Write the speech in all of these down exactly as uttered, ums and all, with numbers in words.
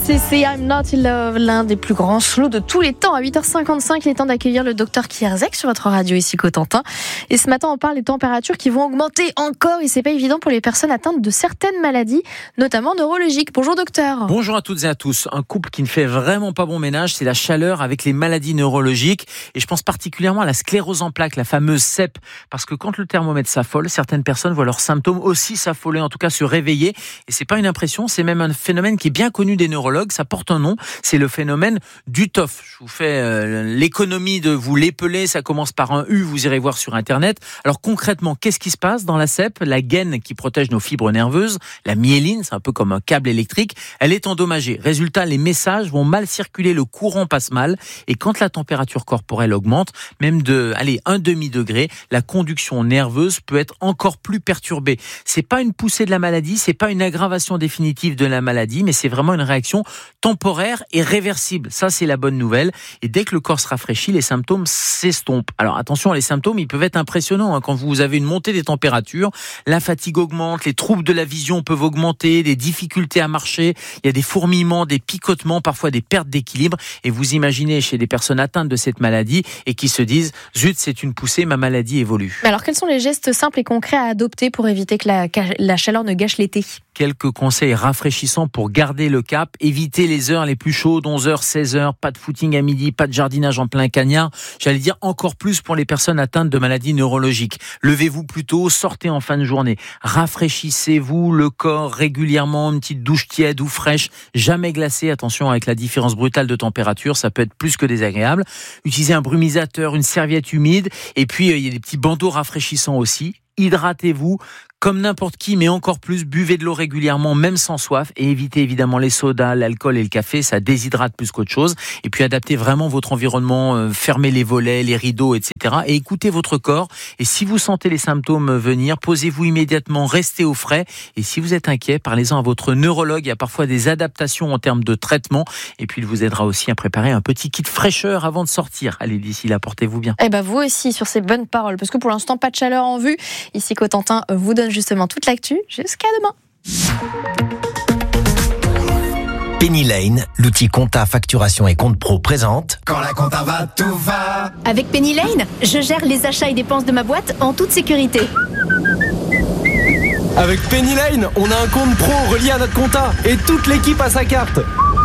C C I'm Not in Love, l'un des plus grands slows de tous les temps. À huit heures cinquante-cinq, il est temps d'accueillir le docteur Kierzek sur votre radio ici Cotentin. Et ce matin, on parle des températures qui vont augmenter encore et c'est pas évident pour les personnes atteintes de certaines maladies, notamment neurologiques. Bonjour docteur. Bonjour à toutes et à tous. Un couple qui ne fait vraiment pas bon ménage, c'est la chaleur avec les maladies neurologiques. Et je pense particulièrement à la sclérose en plaques, la fameuse C E P. Parce que quand le thermomètre s'affole, certaines personnes voient leurs symptômes aussi s'affoler, en tout cas se réveiller. Et c'est pas une impression, c'est même un phénomène qui est bien connu des neurologues. Ça porte un nom, c'est le phénomène du T O F. Je vous fais euh, l'économie de vous l'épeler, ça commence par un U, vous irez voir sur Internet. Alors concrètement, qu'est-ce qui se passe dans la C E P ? La gaine qui protège nos fibres nerveuses, la myéline, c'est un peu comme un câble électrique, elle est endommagée. Résultat, les messages vont mal circuler, le courant passe mal. Et quand la température corporelle augmente, même de, allez, un demi-degré, la conduction nerveuse peut être encore plus perturbée. C'est pas une poussée de la maladie, c'est pas une aggravation définitive de la maladie, mais c'est vraiment une réaction temporaire et réversible. Ça, c'est la bonne nouvelle. Et dès que le corps se rafraîchit, les symptômes s'estompent. Alors attention, les symptômes, ils peuvent être impressionnants. Hein. Quand vous avez une montée des températures, la fatigue augmente, les troubles de la vision peuvent augmenter, des difficultés à marcher, il y a des fourmillements, des picotements, parfois des pertes d'équilibre. Et vous imaginez chez des personnes atteintes de cette maladie et qui se disent « Zut, c'est une poussée, ma maladie évolue ». Alors quels sont les gestes simples et concrets à adopter pour éviter que la, la chaleur ne gâche l'été ? Quelques conseils rafraîchissants pour garder le cap. Évitez les heures les plus chaudes, onze heures, seize heures, pas de footing à midi, pas de jardinage en plein cagnard. J'allais dire encore plus pour les personnes atteintes de maladies neurologiques. Levez-vous plus tôt, sortez en fin de journée. Rafraîchissez-vous le corps régulièrement, une petite douche tiède ou fraîche, jamais glacée. Attention avec la différence brutale de température, ça peut être plus que désagréable. Utilisez un brumisateur, une serviette humide et puis il y a des petits bandeaux rafraîchissants aussi. Hydratez-vous comme n'importe qui, mais encore plus, buvez de l'eau régulièrement, même sans soif, et évitez évidemment les sodas, l'alcool et le café, ça déshydrate plus qu'autre chose. Et puis adaptez vraiment votre environnement, euh, fermez les volets, les rideaux, et cetera. Et écoutez votre corps. Et si vous sentez les symptômes venir, posez-vous immédiatement, restez au frais. Et si vous êtes inquiet, parlez-en à votre neurologue. Il y a parfois des adaptations en termes de traitement. Et puis il vous aidera aussi à préparer un petit kit fraîcheur avant de sortir. Allez, d'ici là, portez-vous bien. Eh ben vous aussi sur ces bonnes paroles, parce que pour l'instant pas de chaleur en vue. Ici Cotentin vous donne justement toute l'actu. Jusqu'à demain. Penny Lane, l'outil compta, facturation et compte pro présente. Quand la compta va, tout va. Avec Penny Lane, je gère les achats et dépenses de ma boîte en toute sécurité. Avec Penny Lane, on a un compte pro relié à notre compta et toute l'équipe a sa carte.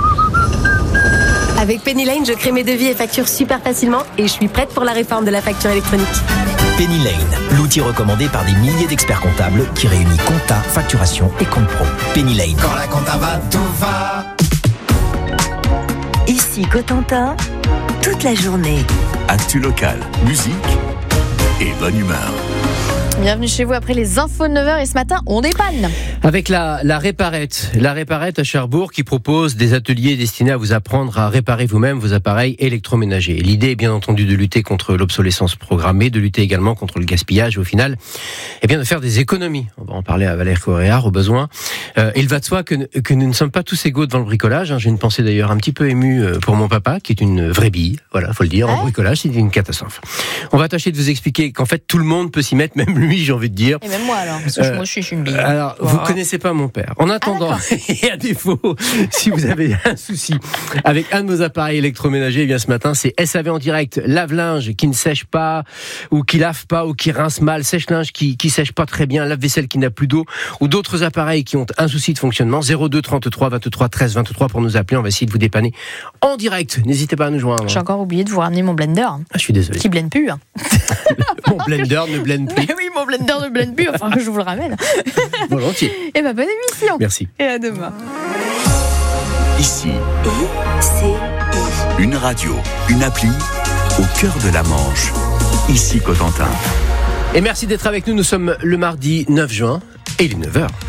Avec Penny Lane, je crée mes devis et factures super facilement et je suis prête pour la réforme de la facture électronique. Penny Lane, l'outil recommandé par des milliers d'experts comptables qui réunit compta, facturation et compte pro. Penny Lane. Quand la compta va, tout va. Ici Cotentin, toute la journée. Actu locale, musique et bonne humeur. Bienvenue chez vous après les infos de neuf heures et ce matin, on dépanne. Avec la, la Réparette, la Réparette à Cherbourg qui propose des ateliers destinés à vous apprendre à réparer vous-même vos appareils électroménagers. L'idée est bien entendu de lutter contre l'obsolescence programmée, de lutter également contre le gaspillage et au final, eh bien de faire des économies. On va en parler à Valère Coréard au besoin. Euh, il va de soi que, que nous ne sommes pas tous égaux devant le bricolage. Hein. J'ai une pensée d'ailleurs un petit peu émue pour mon papa qui est une vraie bille. Voilà, faut le dire. Ouais. En bricolage, c'est une catastrophe. On va tâcher de vous expliquer qu'en fait tout le monde peut s'y mettre, même lui. Oui, j'ai envie de dire. Et même moi alors, parce que euh, moi je suis une bille. Alors, wow. Vous connaissez pas mon père. En attendant, ah, et à défaut, si vous avez un souci avec un de nos appareils électroménagers, eh bien ce matin, c'est S A V en direct, lave-linge qui ne sèche pas, ou qui lave pas, ou qui rince mal, sèche-linge qui, qui sèche pas très bien, lave-vaisselle qui n'a plus d'eau, ou d'autres appareils qui ont un souci de fonctionnement. zéro deux trente-trois vingt-trois treize vingt-trois pour nous appeler. On va essayer de vous dépanner en direct. N'hésitez pas à nous joindre. J'ai encore oublié de vous ramener mon blender. Ah, je suis désolé. Qui blende plus. Hein. Mon blender ne blende plus. Mais oui, mon blender ne blende plus. Enfin, je vous le ramène. Volontiers. Et bah, bonne émission. Merci. Et à demain. Ici, I C I. Une radio, une appli au cœur de la Manche. Ici Cotentin. Et merci d'être avec nous. Nous sommes le mardi neuf juin et il est neuf heures.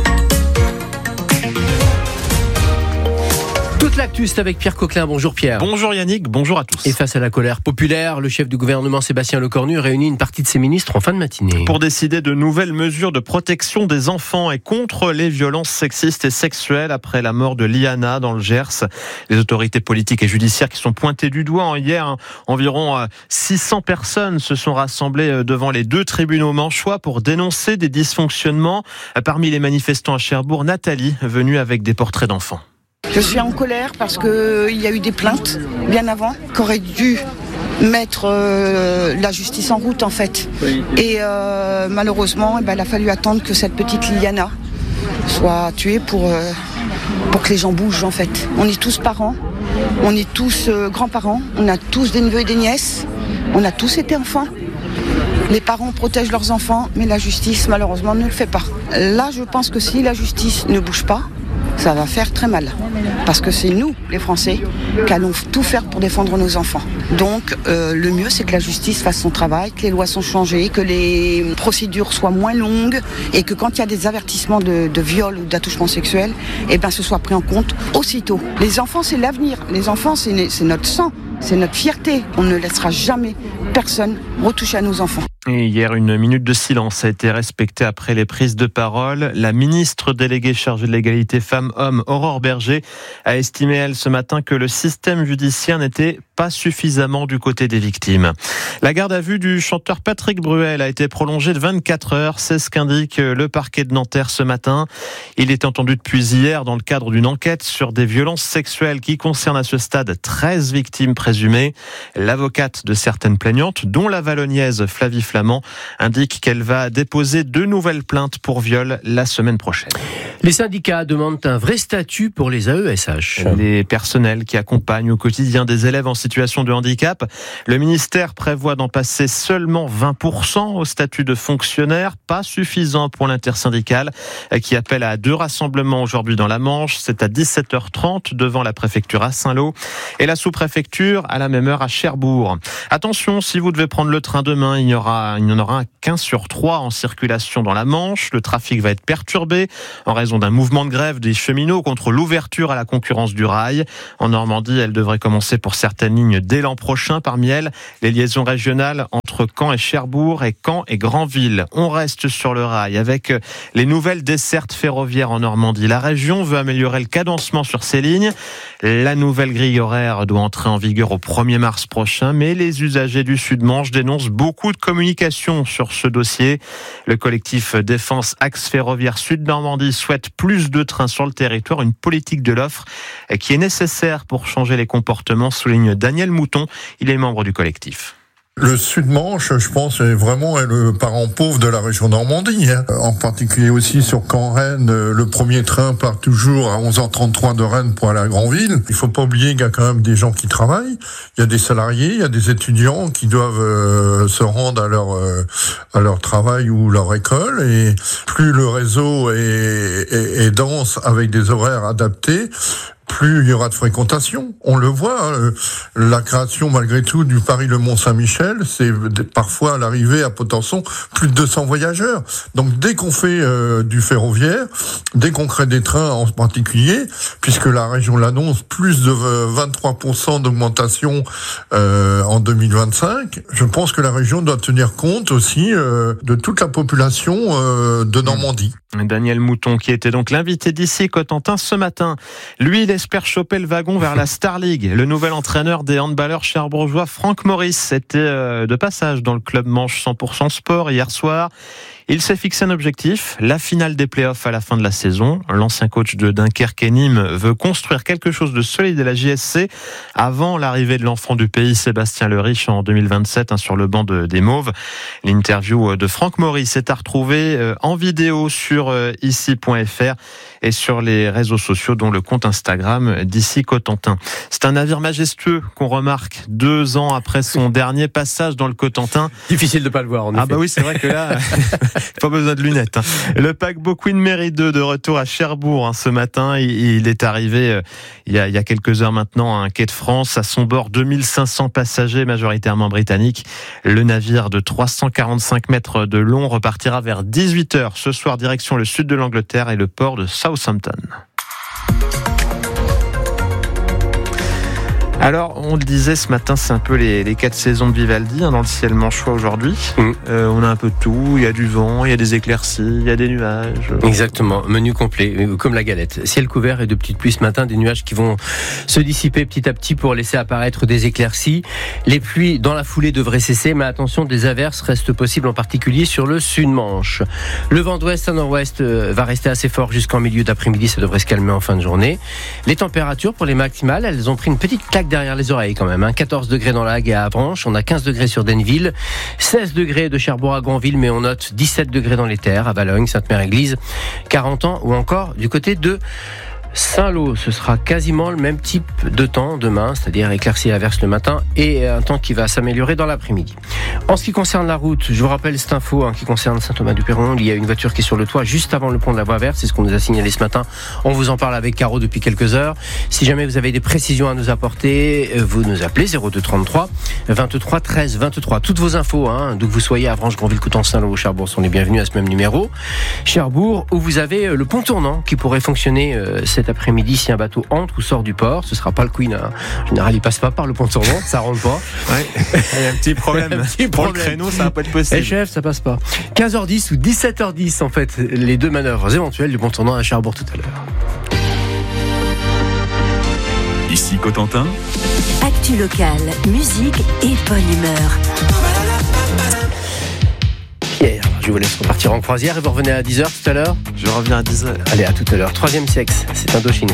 Toute l'actu, c'est avec Pierre Coquelin. Bonjour Pierre. Bonjour Yannick, bonjour à tous. Et face à la colère populaire, le chef du gouvernement Sébastien Lecornu réunit une partie de ses ministres en fin de matinée. Pour décider de nouvelles mesures de protection des enfants et contre les violences sexistes et sexuelles après la mort de Liana dans le Gers. Les autorités politiques et judiciaires qui sont pointées du doigt hier, environ six cents personnes se sont rassemblées devant les deux tribunaux manchois pour dénoncer des dysfonctionnements. Parmi les manifestants à Cherbourg, Nathalie, venue avec des portraits d'enfants. Je suis en colère parce qu'il y a eu des plaintes bien avant qui auraient dû mettre euh, la justice en route en fait. Et euh, malheureusement, eh ben, il a fallu attendre que cette petite Liliana soit tuée pour, euh, pour que les gens bougent en fait. On est tous parents, on est tous euh, grands-parents, on a tous des neveux et des nièces, on a tous été enfants. Les parents protègent leurs enfants, mais la justice malheureusement ne le fait pas. Là, je pense que si la justice ne bouge pas, ça va faire très mal. Parce que c'est nous, les Français, qui allons tout faire pour défendre nos enfants. Donc, euh, le mieux, c'est que la justice fasse son travail, que les lois sont changées, que les procédures soient moins longues et que quand il y a des avertissements de, de viol ou d'attouchement sexuel, eh ben, ce soit pris en compte aussitôt. Les enfants, c'est l'avenir. Les enfants, c'est, c'est notre sang, c'est notre fierté. On ne laissera jamais personne retoucher à nos enfants. Et hier, une minute de silence a été respectée après les prises de parole. La ministre déléguée chargée de l'égalité femmes-hommes, Aurore Berger, a estimé, elle, ce matin, que le système judiciaire n'était pas suffisamment du côté des victimes. La garde à vue du chanteur Patrick Bruel a été prolongée de vingt-quatre heures. C'est ce qu'indique le parquet de Nanterre ce matin. Il est entendu depuis hier dans le cadre d'une enquête sur des violences sexuelles qui concernent à ce stade treize victimes présumées. L'avocate de certaines plaignantes, dont la Valognaise Flavie Flamand, indique qu'elle va déposer deux nouvelles plaintes pour viol la semaine prochaine. Les syndicats demandent un vrai statut pour les A E S H. Les personnels qui accompagnent au quotidien des élèves en situation de handicap. Le ministère prévoit d'en passer seulement vingt pour cent au statut de fonctionnaire, pas suffisant pour l'intersyndicale qui appelle à deux rassemblements aujourd'hui dans la Manche. C'est à dix-sept heures trente devant la préfecture à Saint-Lô et la sous-préfecture à la même heure à Cherbourg. Attention, si vous devez prendre le train demain, il n'y aura, il n'y en aura qu'un sur trois en circulation dans la Manche. Le trafic va être perturbé en raison d'un mouvement de grève des cheminots contre l'ouverture à la concurrence du rail. En Normandie, elle devrait commencer pour certaines lignes dès l'an prochain. Parmi elles, les liaisons régionales entre Caen et Cherbourg et Caen et Granville. On reste sur le rail avec les nouvelles dessertes ferroviaires en Normandie. La région veut améliorer le cadencement sur ces lignes. La nouvelle grille horaire doit entrer en vigueur au premier mars prochain, mais les usagers du Sud-Manche dénoncent beaucoup de communication sur ce dossier. Le collectif Défense Axe Ferroviaire Sud-Normandie souhaite plus de trains sur le territoire, une politique de l'offre qui est nécessaire pour changer les comportements, souligne Daniel Mouton. Il est membre du collectif. Le Sud-Manche, je pense, est vraiment le parent pauvre de la région Normandie. Hein. En particulier aussi sur Caen-Rennes, le premier train part toujours à onze heures trente-trois de Rennes pour aller à Granville. Il faut pas oublier qu'il y a quand même des gens qui travaillent. Il y a des salariés, il y a des étudiants qui doivent euh, se rendre à leur euh, à leur travail ou leur école. Et plus le réseau est, est, est dense avec des horaires adaptés, plus il y aura de fréquentation. On le voit, hein, la création malgré tout du Paris-Le Mont-Saint-Michel, c'est parfois à l'arrivée à Potenson plus de deux cents voyageurs. Donc dès qu'on fait euh, du ferroviaire, dès qu'on crée des trains en particulier, puisque la région l'annonce, plus de vingt-trois pour cent d'augmentation euh, en deux mille vingt-cinq, je pense que la région doit tenir compte aussi euh, de toute la population euh, de Normandie. Daniel Mouton, qui était donc l'invité d'ici Cotentin ce matin. Lui, il espère choper le wagon vers la Star League. Le nouvel entraîneur des handballeurs cherbourgeois, Franck Maurice, était de passage dans le club Manche cent pour cent Sport hier soir. Il s'est fixé un objectif, la finale des playoffs à la fin de la saison. L'ancien coach de Dunkerque et Nîmes veut construire quelque chose de solide à la J S C avant l'arrivée de l'enfant du pays, Sébastien Le Riche, en deux mille vingt-sept, hein, sur le banc de, des Mauves. L'interview de Franck Maurice est à retrouver en vidéo sur ici point f r et sur les réseaux sociaux, dont le compte Instagram d'Ici Cotentin. C'est un navire majestueux qu'on remarque deux ans après son dernier passage dans le Cotentin. Difficile de pas le voir, en effet. Ah bah oui, c'est vrai que là, pas besoin de lunettes. Hein. Le paquebot Queen Mary deux de retour à Cherbourg hein, ce matin. Il, il est arrivé euh, il, y a, il y a quelques heures maintenant à un quai de France. À son bord, deux mille cinq cents passagers, majoritairement britanniques. Le navire de trois cent quarante-cinq mètres de long repartira vers dix-huit heures ce soir, direction le sud de l'Angleterre et le port de Southampton. Alors, on le disait ce matin, c'est un peu les, les quatre saisons de Vivaldi hein, dans le ciel manchois aujourd'hui. Mmh. Euh, on a un peu de tout, il y a du vent, il y a des éclaircies, il y a des nuages. Exactement, menu complet, comme la galette. Ciel couvert et de petites pluies ce matin, des nuages qui vont se dissiper petit à petit pour laisser apparaître des éclaircies. Les pluies dans la foulée devraient cesser, mais attention, des averses restent possibles, en particulier sur le sud-Manche. Le vent d'ouest à nord-ouest va rester assez fort jusqu'en milieu d'après-midi, ça devrait se calmer en fin de journée. Les températures pour les maximales, elles ont pris une petite claque derrière les oreilles quand même. Hein. quatorze degrés dans la Hague et à Avranches, on a quinze degrés sur Denville, seize degrés de Cherbourg à Granville, mais on note dix-sept degrés dans les Terres, à Valognes, Sainte-Mère-Église, quarante ans, ou encore du côté de Saint-Lô. Ce sera quasiment le même type de temps demain, c'est-à-dire éclaircies et averses le matin et un temps qui va s'améliorer dans l'après-midi. En ce qui concerne la route, je vous rappelle cette info hein, qui concerne Saint-Thomas-du-Perron. Il y a une voiture qui est sur le toit juste avant le pont de la Voie Verte, c'est ce qu'on nous a signalé ce matin. On vous en parle avec Caro depuis quelques heures. Si jamais vous avez des précisions à nous apporter, vous nous appelez zéro deux trente-trois vingt-trois treize vingt-trois. Toutes vos infos, hein, d'où que vous soyez, Avranches, Granville, Coutances, Saint-Lô, Cherbourg, sont les bienvenus à ce même numéro. Cherbourg, où vous avez le pont tournant qui pourrait fonctionner euh, cet après-midi si un bateau entre ou sort du port. Ce sera pas le Queen. Hein. En général, il passe pas par le pont tournant, ça rentre pas. Ouais. Il y a un petit problème. un petit Pour problème. Le créneau, ça va pas être possible. Et chef, ça passe pas. quinze heures dix ou dix-sept heures dix, en fait, les deux manœuvres éventuelles du pont tournant à Cherbourg tout à l'heure. Ici Cotentin. Actu locale, musique et bonne humeur. Pierre, je vous laisse repartir en croisière et vous revenez à dix heures tout à l'heure. Je reviens à dix heures. Allez, à tout à l'heure. Troisième sexe, c'est Indochine.